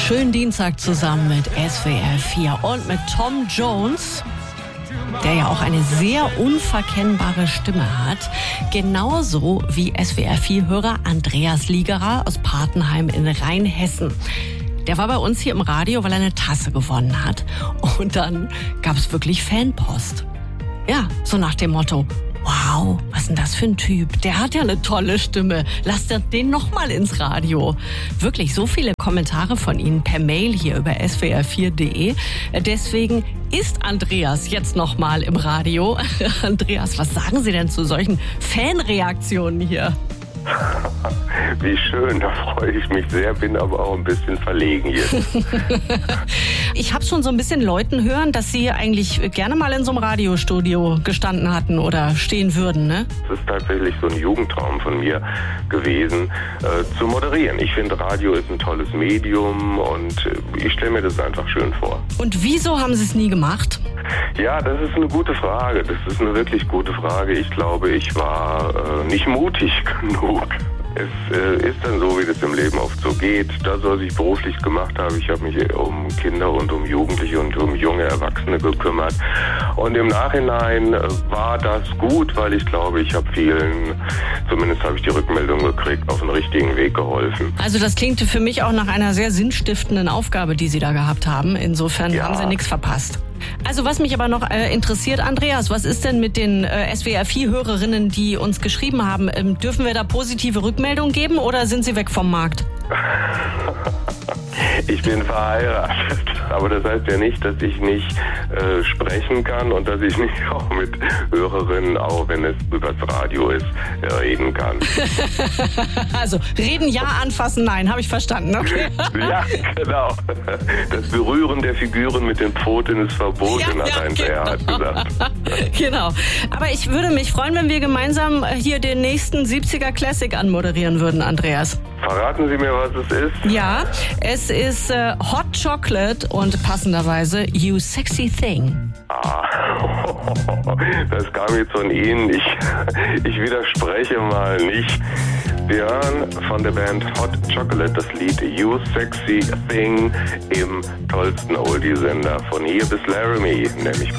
schönen Dienstag zusammen mit SWR 4 und mit Tom Jones, der ja auch eine sehr unverkennbare Stimme hat. Genauso wie SWR 4-Hörer Andreas Liegerer aus Patenheim in Rheinhessen. Der war bei uns hier im Radio, weil er eine Tasse gewonnen hat. Und dann gab es wirklich Fanpost. Ja, so nach dem Motto: Wow, was ist denn das für ein Typ? Der hat ja eine tolle Stimme. Lasst den noch mal ins Radio. Wirklich so viele Kommentare von Ihnen per Mail hier über swr4.de. Deswegen ist Andreas jetzt noch mal im Radio. Andreas, was sagen Sie denn zu solchen Fanreaktionen hier? Wie schön, da freue ich mich sehr, bin aber auch ein bisschen verlegen jetzt. Ich habe schon so ein bisschen Leuten hören, dass Sie eigentlich gerne mal in so einem Radiostudio gestanden hatten oder stehen würden, ne? Es ist tatsächlich so ein Jugendtraum von mir gewesen, zu moderieren. Ich finde, Radio ist ein tolles Medium und ich stelle mir das einfach schön vor. Und wieso haben Sie es nie gemacht? Ja, das ist eine gute Frage. Das ist eine wirklich gute Frage. Ich glaube, ich war nicht mutig genug. Es ist dann so, wie das im Leben oft so geht. Das, was ich beruflich gemacht habe, ich habe mich um Kinder und um Jugendliche und um junge Erwachsene gekümmert. Und im Nachhinein war das gut, weil ich glaube, ich habe vielen, zumindest habe ich die Rückmeldung gekriegt, auf den richtigen Weg geholfen. Also das klingt für mich auch nach einer sehr sinnstiftenden Aufgabe, die Sie da gehabt haben. Insofern haben Sie nichts verpasst. Also was mich aber noch interessiert, Andreas, was ist denn mit den SWR4-Hörerinnen, die uns geschrieben haben? Dürfen wir da positive Rückmeldungen geben oder sind sie weg vom Markt? Ich bin verheiratet, aber das heißt ja nicht, dass ich nicht sprechen kann und dass ich nicht auch mit Hörerinnen, auch wenn es übers Radio ist, reden kann. Also reden ja, anfassen nein, habe ich verstanden, okay? Ja, genau. Das Berühren der Figuren mit den Pfoten ist verboten, hat ein Gerhard gesagt. Genau. Aber ich würde mich freuen, wenn wir gemeinsam hier den nächsten 70er Classic anmoderieren würden, Andreas. Verraten Sie mir, was es ist? Ja, es ist Hot Chocolate und passenderweise You Sexy Thing. Das kam jetzt von Ihnen. Ich widerspreche mal nicht. Wir hören von der Band Hot Chocolate das Lied You Sexy Thing im tollsten Oldie-Sender von hier bis Laramie, nämlich